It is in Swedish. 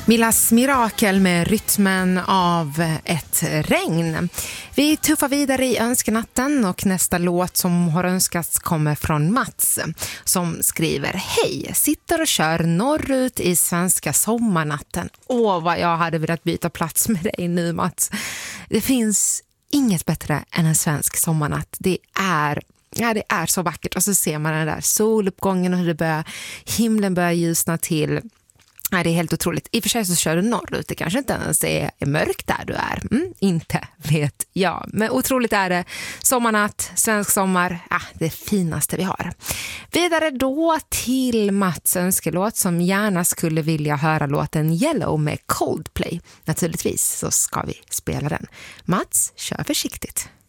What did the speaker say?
Millas Mirakel med rytmen av ett regn. Vi tuffar vidare i önskenatten och nästa låt som har önskats kommer från Mats som skriver: Hej, sitter och kör norrut i svenska sommarnatten. Åh, vad jag hade velat byta plats med dig nu, Mats. Det finns inget bättre än en svensk sommarnatt. Det är så vackert, och så ser man den där soluppgången och hur himlen börjar ljusna till. Nej, det är helt otroligt. I och för sig så kör du norrut. Det kanske inte ens är mörkt där du är. Inte vet jag. Men otroligt är det. Sommarnatt, svensk sommar. Det finaste vi har. Vidare då till Mats önskelåt som gärna skulle vilja höra låten Yellow med Coldplay. Naturligtvis så ska vi spela den. Mats, kör försiktigt.